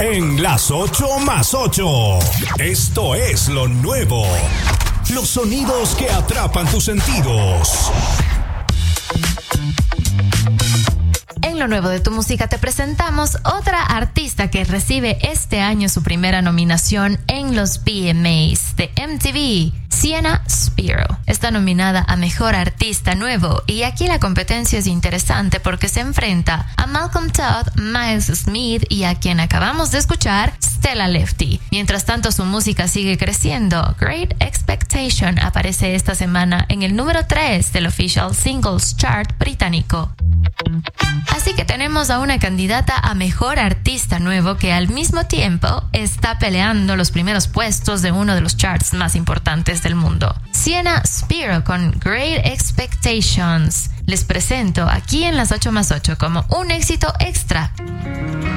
en las 8 más 8. Esto es lo nuevo. Los sonidos que atrapan tus sentidos. En lo nuevo de tu música te presentamos otra artista que recibe este año su primera nominación en los VMAs de MTV. Sienna Spiro está nominada a Mejor Artista Nuevo y aquí la competencia es interesante porque se enfrenta a Malcolm Todd, Miles Smith y a quien acabamos de escuchar, Stella Lefty. Mientras tanto su música sigue creciendo. Great Expectation aparece esta semana en el número 3 del Official Singles Chart británico. Así que tenemos a una candidata a Mejor Artista Nuevo que al mismo tiempo está peleando los primeros puestos de uno de los charts más importantes del mundo. Sienna Spiro con Great Expectations. Les presento aquí en las 8 más 8 como un éxito extra.